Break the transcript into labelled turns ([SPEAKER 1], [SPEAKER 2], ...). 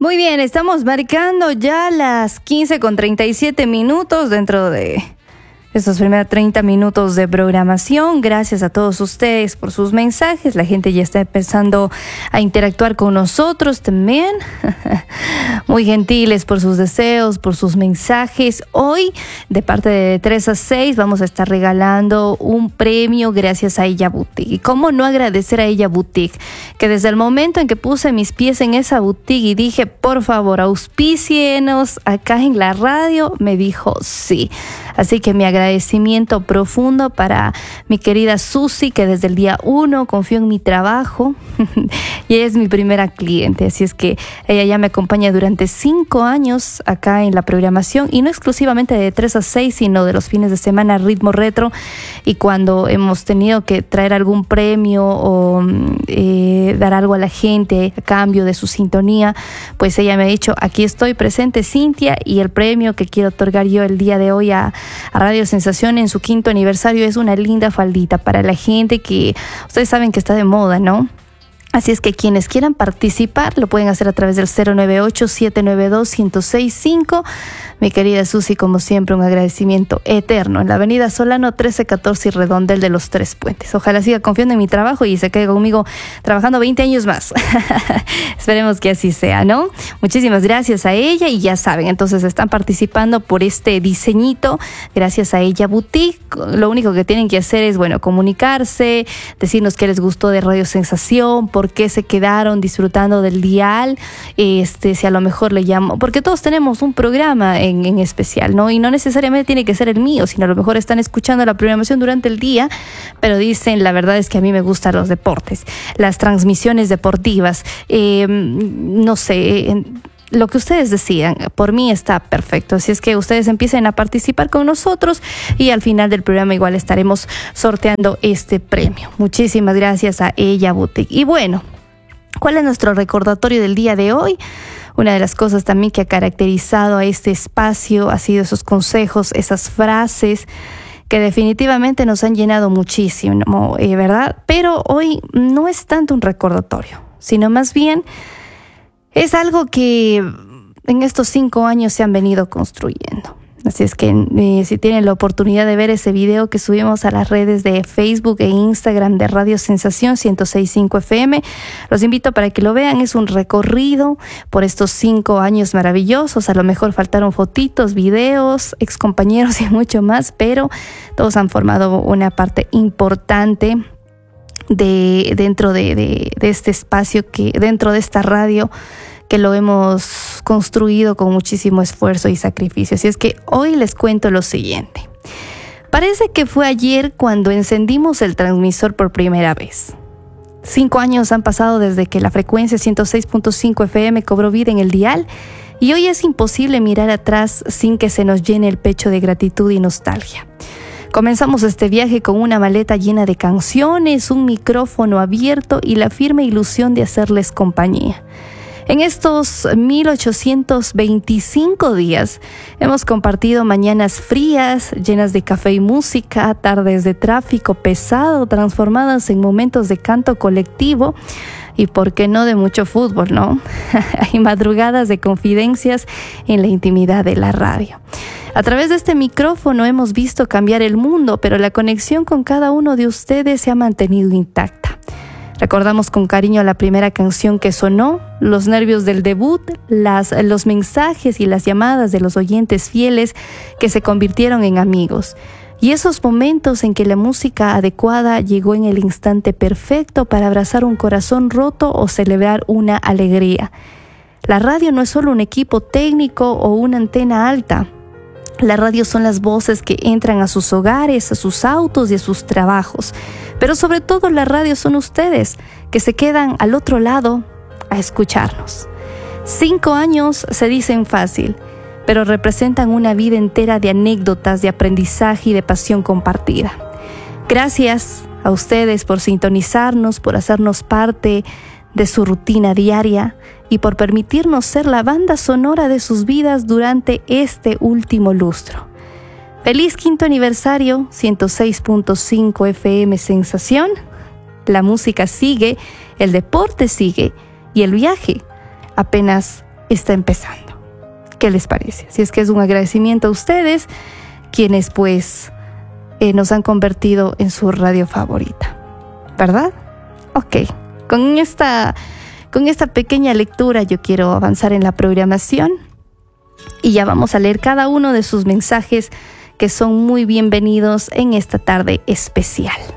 [SPEAKER 1] Muy bien, estamos marcando ya las 15:37 dentro de estos primeros 30 minutos de programación. Gracias a todos ustedes por sus mensajes. La gente ya está empezando a interactuar con nosotros también. Muy gentiles por sus deseos, por sus mensajes. Hoy, de parte de 3 a 6, vamos a estar regalando un premio gracias a Ella Boutique. ¿Y cómo no agradecer a Ella Boutique? Que desde el momento en que puse mis pies en esa boutique y dije, por favor, auspícienos acá en la radio, me dijo sí. Así que mi agradecimiento profundo para mi querida Susi, que desde el día 1 confió en mi trabajo y ella es mi primera cliente. Así es que ella ya me acompaña durante 5 años acá en la programación, y no exclusivamente de 3 a 6, sino de los fines de semana Ritmo Retro. Y cuando hemos tenido que traer algún premio o dar algo a la gente a cambio de su sintonía, pues ella me ha dicho, aquí estoy presente, Cintia, y el premio que quiero otorgar yo el día de hoy a Radio Sensación en su 5º aniversario es una linda faldita para la gente que ustedes saben que está de moda, ¿no? Así es que quienes quieran participar lo pueden hacer a través del 098-792-1065. Mi querida Susi, como siempre, un agradecimiento eterno en la avenida Solano 1314 y Redondel de los Tres Puentes. Ojalá siga confiando en mi trabajo y se quede conmigo trabajando 20 años más. Esperemos que así sea, ¿no? Muchísimas gracias a ella, y ya saben, entonces están participando por este diseñito gracias a Ella Boutique. Lo único que tienen que hacer es, bueno, comunicarse, decirnos qué les gustó de Radio Sensación, por qué se quedaron disfrutando del dial, si a lo mejor le llamo, porque todos tenemos un programa en especial, ¿no? Y no necesariamente tiene que ser el mío, sino a lo mejor están escuchando la programación durante el día, pero dicen, la verdad es que a mí me gustan los deportes, las transmisiones deportivas, no sé, lo que ustedes decidan, por mí está perfecto. Así es que ustedes empiecen a participar con nosotros y al final del programa igual estaremos sorteando este premio. Muchísimas gracias a Ella Boutique. Y bueno, ¿cuál es nuestro recordatorio del día de hoy? Una de las cosas también que ha caracterizado a este espacio ha sido esos consejos, esas frases que definitivamente nos han llenado muchísimo, ¿verdad? Pero hoy no es tanto un recordatorio, sino más bien es algo que en estos 5 años se han venido construyendo. Así es que si tienen la oportunidad de ver ese video que subimos a las redes de Facebook e Instagram de Radio Sensación 106.5 FM, los invito para que lo vean. Es un recorrido por estos 5 años maravillosos. A lo mejor faltaron fotitos, videos, excompañeros y mucho más, pero todos han formado una parte importante dentro de este espacio, que dentro de esta radio, que lo hemos construido con muchísimo esfuerzo y sacrificio. Así es que hoy les cuento lo siguiente. Parece que fue ayer cuando encendimos el transmisor por primera vez. 5 años han pasado desde que la frecuencia 106.5 FM cobró vida en el dial, y hoy es imposible mirar atrás sin que se nos llene el pecho de gratitud y nostalgia. Comenzamos este viaje con una maleta llena de canciones, un micrófono abierto y la firme ilusión de hacerles compañía. En estos 1825 días hemos compartido mañanas frías, llenas de café y música, tardes de tráfico pesado transformadas en momentos de canto colectivo y, por qué no, de mucho fútbol, ¿no? Y madrugadas de confidencias en la intimidad de la radio. A través de este micrófono hemos visto cambiar el mundo, pero la conexión con cada uno de ustedes se ha mantenido intacta. Recordamos con cariño la primera canción que sonó, los nervios del debut, los mensajes y las llamadas de los oyentes fieles que se convirtieron en amigos. Y esos momentos en que la música adecuada llegó en el instante perfecto para abrazar un corazón roto o celebrar una alegría. La radio no es solo un equipo técnico o una antena alta. La radio son las voces que entran a sus hogares, a sus autos y a sus trabajos. Pero sobre todo la radio son ustedes, que se quedan al otro lado a escucharnos. 5 años se dicen fácil, pero representan una vida entera de anécdotas, de aprendizaje y de pasión compartida. Gracias a ustedes por sintonizarnos, por hacernos parte de su rutina diaria y por permitirnos ser la banda sonora de sus vidas durante este último lustro. Feliz 5º aniversario, 106.5 FM Sensación. La música sigue, el deporte sigue y el viaje apenas está empezando. ¿Qué les parece? Si es que es un agradecimiento a ustedes, quienes pues nos han convertido en su radio favorita, ¿verdad? Ok, con esta pequeña lectura yo quiero avanzar en la programación y ya vamos a leer cada uno de sus mensajes que son muy bienvenidos en esta tarde especial.